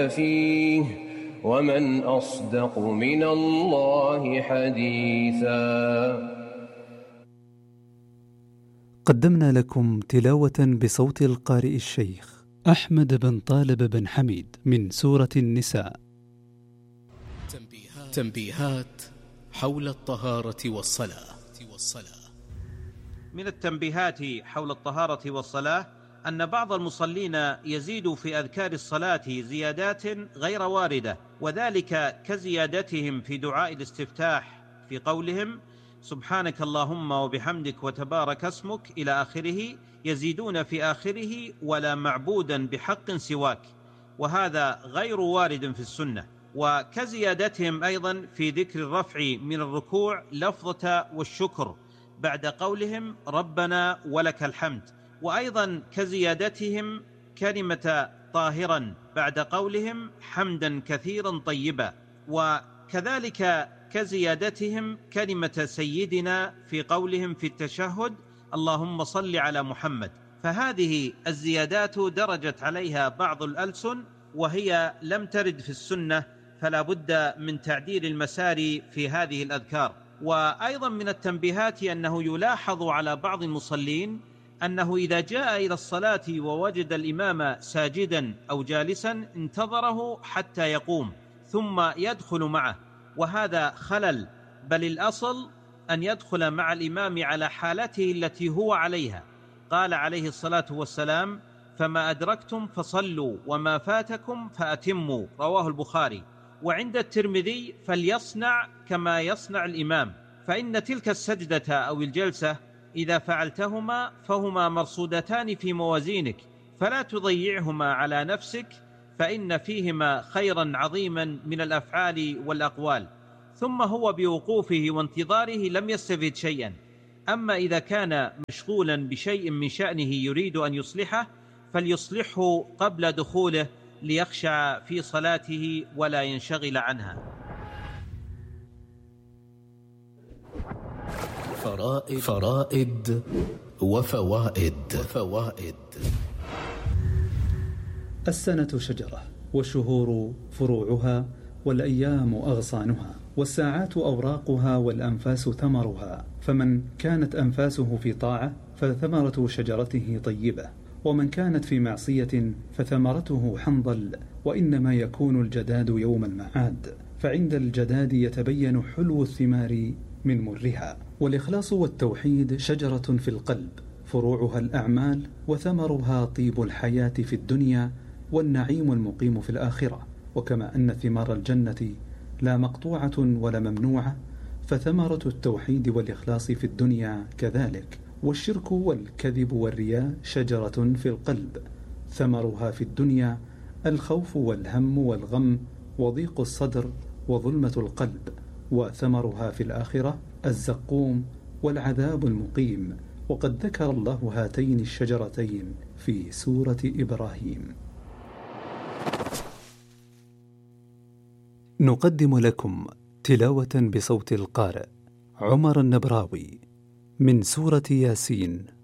فيه ومن أصدق من الله حديثا. قدمنا لكم تلاوة بصوت القارئ الشيخ أحمد بن طالب بن حميد من سورة النساء. تنبيهات حول الطهارة والصلاة. من التنبيهات حول الطهارة والصلاة أن بعض المصلين يزيد في أذكار الصلاة زيادات غير واردة، وذلك كزيادتهم في دعاء الاستفتاح في قولهم سبحانك اللهم وبحمدك وتبارك اسمك إلى آخره، يزيدون في آخره ولا معبودا بحق سواك، وهذا غير وارد في السنة. وكزيادتهم أيضا في ذكر الرفع من الركوع لفظة والشكر بعد قولهم ربنا ولك الحمد، وأيضا كزيادتهم كلمة طاهرا بعد قولهم حمدا كثيرا طيبا، وكذلك كزيادتهم كلمة سيدنا في قولهم في التشهد اللهم صل على محمد. فهذه الزيادات درجت عليها بعض الألسن وهي لم ترد في السنة، فلا بد من تعديل المسار في هذه الأذكار. وأيضا من التنبيهات أنه يلاحظ على بعض المصلين أنه إذا جاء إلى الصلاة ووجد الإمام ساجدا أو جالسا انتظره حتى يقوم ثم يدخل معه، وهذا خلل، بل الأصل أن يدخل مع الإمام على حالته التي هو عليها. قال عليه الصلاة والسلام فما أدركتم فصلوا وما فاتكم فأتموا، رواه البخاري. وعند الترمذي فليصنع كما يصنع الإمام، فإن تلك السجدة أو الجلسة إذا فعلتهما فهما مرصودتان في موازينك، فلا تضيعهما على نفسك، فإن فيهما خيرا عظيما من الأفعال والأقوال. ثم هو بوقوفه وانتظاره لم يستفد شيئا. أما إذا كان مشغولا بشيء من شأنه يريد أن يصلحه فليصلحه قبل دخوله ليخشع في صلاته ولا ينشغل عنها. فرائد وفوائد. السنة شجرة، والشهور فروعها، والأيام أغصانها، والساعات أوراقها، والأنفاس ثمرها. فمن كانت أنفاسه في طاعة فثمرة شجرته طيبة، ومن كانت في معصية فثمرته حنظل. وإنما يكون الجداد يوم المعاد، فعند الجداد يتبين حلو الثمار من مرها. والإخلاص والتوحيد شجرة في القلب، فروعها الأعمال، وثمرها طيب الحياة في الدنيا والنعيم المقيم في الآخرة. وكما أن ثمار الجنة لا مقطوعة ولا ممنوعة، فثمرة التوحيد والإخلاص في الدنيا كذلك. والشرك والكذب والرياء شجرة في القلب، ثمرها في الدنيا الخوف والهم والغم وضيق الصدر وظلمة القلب، وثمرها في الآخرة الزقوم والعذاب المقيم. وقد ذكر الله هاتين الشجرتين في سورة إبراهيم. نقدم لكم تلاوة بصوت القارئ عمر النبراوي من سورة ياسين